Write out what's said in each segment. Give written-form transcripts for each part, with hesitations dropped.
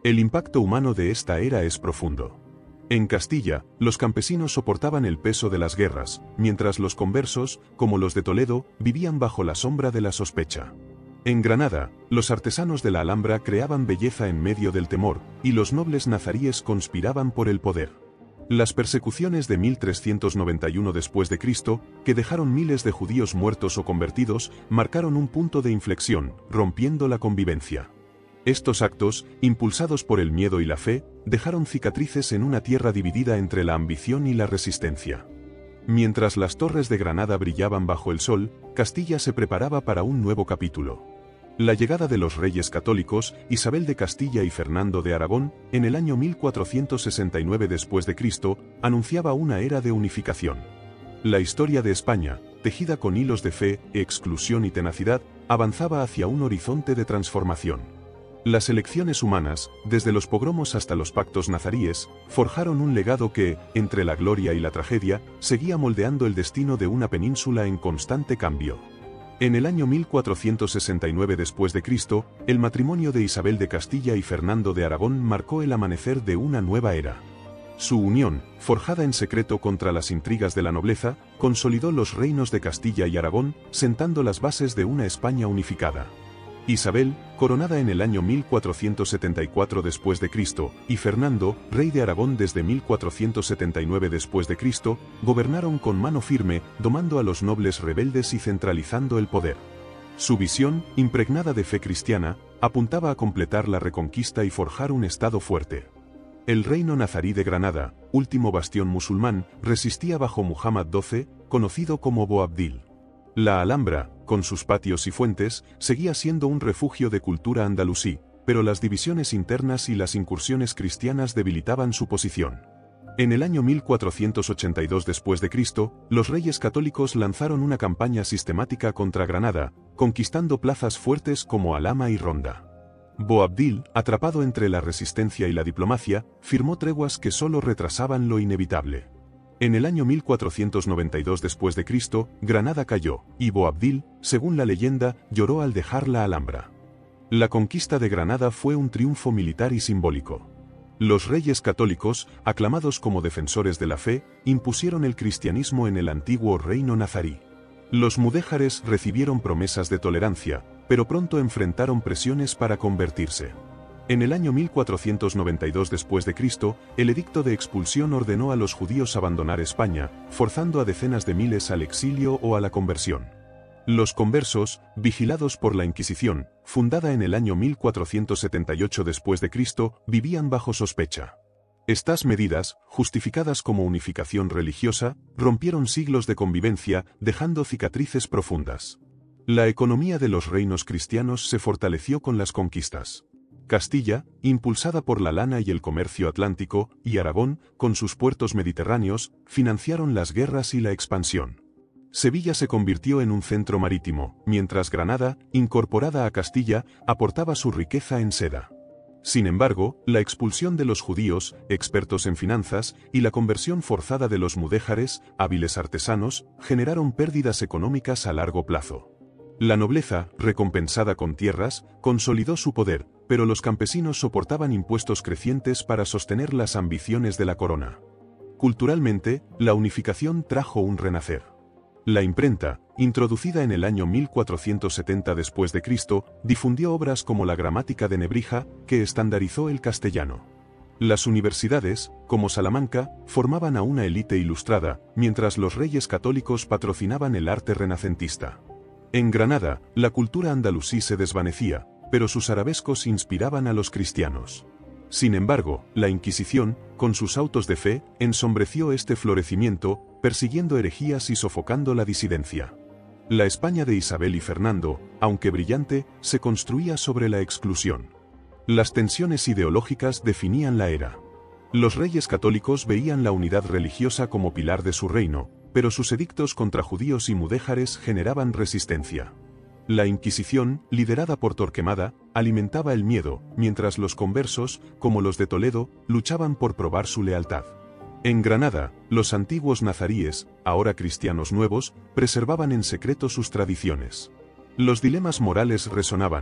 El impacto humano de esta era es profundo. En Castilla, los campesinos soportaban el peso de las guerras, mientras los conversos, como los de Toledo, vivían bajo la sombra de la sospecha. En Granada, los artesanos de la Alhambra creaban belleza en medio del temor, y los nobles nazaríes conspiraban por el poder. Las persecuciones de 1391 después de Cristo, que dejaron miles de judíos muertos o convertidos, marcaron un punto de inflexión, rompiendo la convivencia. Estos actos, impulsados por el miedo y la fe, dejaron cicatrices en una tierra dividida entre la ambición y la resistencia. Mientras las torres de Granada brillaban bajo el sol, Castilla se preparaba para un nuevo capítulo. La llegada de los reyes católicos, Isabel de Castilla y Fernando de Aragón, en el año 1469 después de Cristo, anunciaba una era de unificación. La historia de España, tejida con hilos de fe, exclusión y tenacidad, avanzaba hacia un horizonte de transformación. Las elecciones humanas, desde los pogromos hasta los pactos nazaríes, forjaron un legado que, entre la gloria y la tragedia, seguía moldeando el destino de una península en constante cambio. En el año 1469 después de Cristo, el matrimonio de Isabel de Castilla y Fernando de Aragón marcó el amanecer de una nueva era. Su unión, forjada en secreto contra las intrigas de la nobleza, consolidó los reinos de Castilla y Aragón, sentando las bases de una España unificada. Isabel, coronada en el año 1474 después de Cristo, y Fernando, rey de Aragón desde 1479 después de Cristo, gobernaron con mano firme, domando a los nobles rebeldes y centralizando el poder. Su visión, impregnada de fe cristiana, apuntaba a completar la reconquista y forjar un estado fuerte. El reino nazarí de Granada, último bastión musulmán, resistía bajo Muhammad XII, conocido como Boabdil. La Alhambra, con sus patios y fuentes, seguía siendo un refugio de cultura andalusí, pero las divisiones internas y las incursiones cristianas debilitaban su posición. En el año 1482 después de Cristo, los reyes católicos lanzaron una campaña sistemática contra Granada, conquistando plazas fuertes como Alhama y Ronda. Boabdil, atrapado entre la resistencia y la diplomacia, firmó treguas que solo retrasaban lo inevitable. En el año 1492 después de Cristo, Granada cayó, y Boabdil, según la leyenda, lloró al dejar la Alhambra. La conquista de Granada fue un triunfo militar y simbólico. Los reyes católicos, aclamados como defensores de la fe, impusieron el cristianismo en el antiguo reino nazarí. Los mudéjares recibieron promesas de tolerancia, pero pronto enfrentaron presiones para convertirse. En el año 1492 después de Cristo, el edicto de expulsión ordenó a los judíos abandonar España, forzando a decenas de miles al exilio o a la conversión. Los conversos, vigilados por la Inquisición, fundada en el año 1478 después de Cristo, vivían bajo sospecha. Estas medidas, justificadas como unificación religiosa, rompieron siglos de convivencia, dejando cicatrices profundas. La economía de los reinos cristianos se fortaleció con las conquistas. Castilla, impulsada por la lana y el comercio atlántico, y Aragón, con sus puertos mediterráneos, financiaron las guerras y la expansión. Sevilla se convirtió en un centro marítimo, mientras Granada, incorporada a Castilla, aportaba su riqueza en seda. Sin embargo, la expulsión de los judíos, expertos en finanzas, y la conversión forzada de los mudéjares, hábiles artesanos, generaron pérdidas económicas a largo plazo. La nobleza, recompensada con tierras, consolidó su poder, pero los campesinos soportaban impuestos crecientes para sostener las ambiciones de la corona. Culturalmente, la unificación trajo un renacer. La imprenta, introducida en el año 1470 después de Cristo, difundió obras como la Gramática de Nebrija, que estandarizó el castellano. Las universidades, como Salamanca, formaban a una élite ilustrada, mientras los reyes católicos patrocinaban el arte renacentista. En Granada, la cultura andalusí se desvanecía, pero sus arabescos inspiraban a los cristianos. Sin embargo, la Inquisición, con sus autos de fe, ensombreció este florecimiento, persiguiendo herejías y sofocando la disidencia. La España de Isabel y Fernando, aunque brillante, se construía sobre la exclusión. Las tensiones ideológicas definían la era. Los reyes católicos veían la unidad religiosa como pilar de su reino, pero sus edictos contra judíos y mudéjares generaban resistencia. La Inquisición, liderada por Torquemada, alimentaba el miedo, mientras los conversos, como los de Toledo, luchaban por probar su lealtad. En Granada, los antiguos nazaríes, ahora cristianos nuevos, preservaban en secreto sus tradiciones. Los dilemas morales resonaban: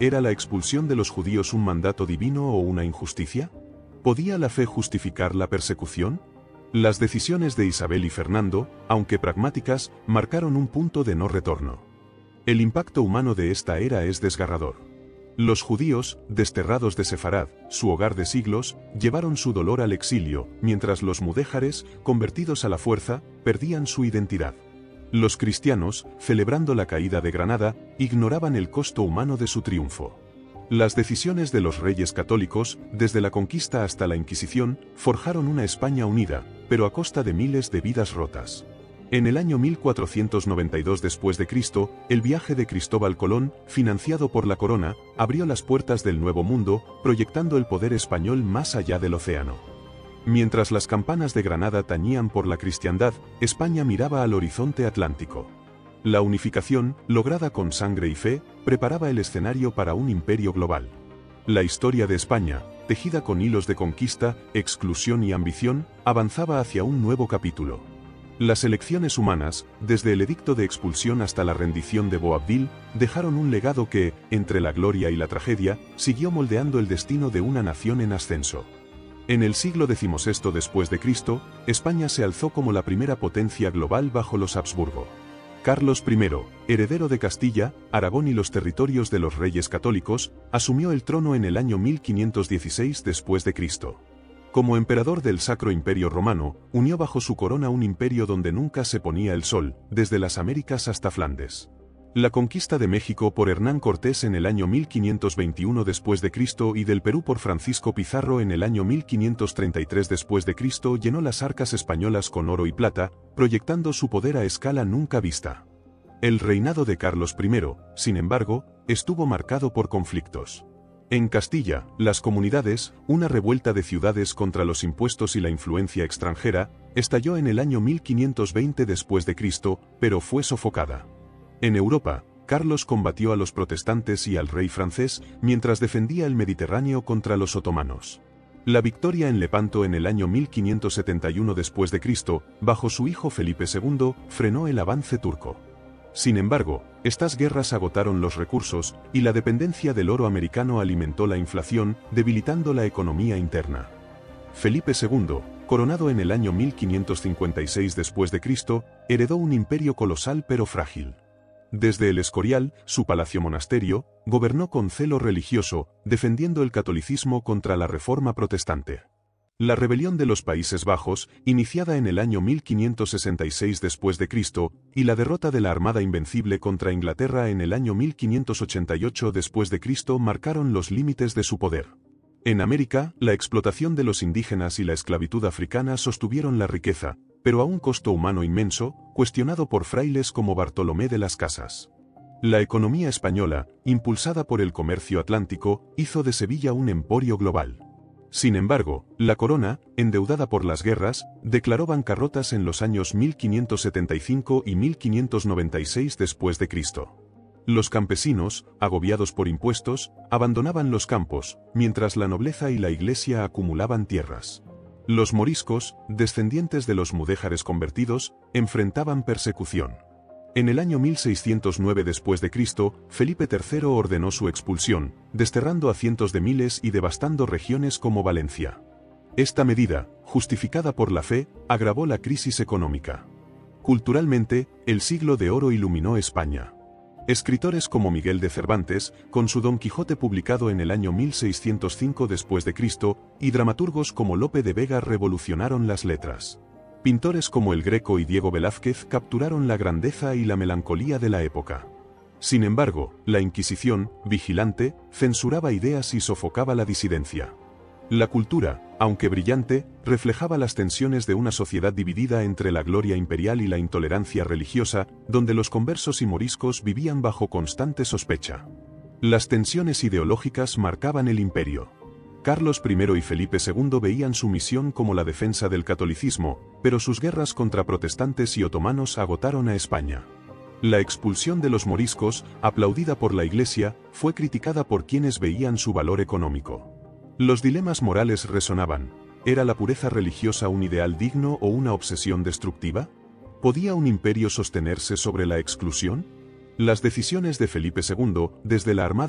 ¿Era la expulsión de los judíos un mandato divino o una injusticia? ¿Podía la fe justificar la persecución? Las decisiones de Isabel y Fernando, aunque pragmáticas, marcaron un punto de no retorno. El impacto humano de esta era es desgarrador. Los judíos, desterrados de Sefarad, su hogar de siglos, llevaron su dolor al exilio, mientras los mudéjares, convertidos a la fuerza, perdían su identidad. Los cristianos, celebrando la caída de Granada, ignoraban el costo humano de su triunfo. Las decisiones de los reyes católicos, desde la conquista hasta la Inquisición, forjaron una España unida, pero a costa de miles de vidas rotas. En el año 1492 d.C., el viaje de Cristóbal Colón, financiado por la corona, abrió las puertas del Nuevo Mundo, proyectando el poder español más allá del océano. Mientras las campanas de Granada tañían por la cristiandad, España miraba al horizonte atlántico. La unificación, lograda con sangre y fe, preparaba el escenario para un imperio global. La historia de España, tejida con hilos de conquista, exclusión y ambición, avanzaba hacia un nuevo capítulo. Las elecciones humanas, desde el edicto de expulsión hasta la rendición de Boabdil, dejaron un legado que, entre la gloria y la tragedia, siguió moldeando el destino de una nación en ascenso. En el siglo XVI después de Cristo, España se alzó como la primera potencia global bajo los Habsburgo. Carlos I, heredero de Castilla, Aragón y los territorios de los reyes católicos, asumió el trono en el año 1516 después de Cristo. Como emperador del Sacro Imperio Romano, unió bajo su corona un imperio donde nunca se ponía el sol, desde las Américas hasta Flandes. La conquista de México por Hernán Cortés en el año 1521 después de Cristo y del Perú por Francisco Pizarro en el año 1533 después de Cristo llenó las arcas españolas con oro y plata, proyectando su poder a escala nunca vista. El reinado de Carlos I, sin embargo, estuvo marcado por conflictos. En Castilla, las comunidades, una revuelta de ciudades contra los impuestos y la influencia extranjera, estalló en el año 1520 después de Cristo, pero fue sofocada. En Europa, Carlos combatió a los protestantes y al rey francés mientras defendía el Mediterráneo contra los otomanos. La victoria en Lepanto en el año 1571 después de Cristo, bajo su hijo Felipe II, frenó el avance turco. Sin embargo, estas guerras agotaron los recursos y la dependencia del oro americano alimentó la inflación, debilitando la economía interna. Felipe II, coronado en el año 1556 después de Cristo, heredó un imperio colosal pero frágil. Desde el Escorial, su palacio monasterio, gobernó con celo religioso, defendiendo el catolicismo contra la reforma protestante. La rebelión de los Países Bajos, iniciada en el año 1566 después de Cristo, y la derrota de la Armada Invencible contra Inglaterra en el año 1588 después de Cristo marcaron los límites de su poder. En América, la explotación de los indígenas y la esclavitud africana sostuvieron la riqueza, pero a un costo humano inmenso, cuestionado por frailes como Bartolomé de las Casas. La economía española, impulsada por el comercio atlántico, hizo de Sevilla un emporio global. Sin embargo, la corona, endeudada por las guerras, declaró bancarrotas en los años 1575 y 1596 después de Cristo. Los campesinos, agobiados por impuestos, abandonaban los campos, mientras la nobleza y la iglesia acumulaban tierras. Los moriscos, descendientes de los mudéjares convertidos, enfrentaban persecución. En el año 1609 después de Cristo, Felipe III ordenó su expulsión, desterrando a cientos de miles y devastando regiones como Valencia. Esta medida, justificada por la fe, agravó la crisis económica. Culturalmente, el siglo de oro iluminó España. Escritores como Miguel de Cervantes, con su Don Quijote publicado en el año 1605 después de Cristo, y dramaturgos como Lope de Vega revolucionaron las letras. Pintores como El Greco y Diego Velázquez capturaron la grandeza y la melancolía de la época. Sin embargo, la Inquisición, vigilante, censuraba ideas y sofocaba la disidencia. La cultura, aunque brillante, reflejaba las tensiones de una sociedad dividida entre la gloria imperial y la intolerancia religiosa, donde los conversos y moriscos vivían bajo constante sospecha. Las tensiones ideológicas marcaban el imperio. Carlos I y Felipe II veían su misión como la defensa del catolicismo, pero sus guerras contra protestantes y otomanos agotaron a España. La expulsión de los moriscos, aplaudida por la Iglesia, fue criticada por quienes veían su valor económico. Los dilemas morales resonaban. ¿Era la pureza religiosa un ideal digno o una obsesión destructiva? ¿Podía un imperio sostenerse sobre la exclusión? Las decisiones de Felipe II, desde la Armada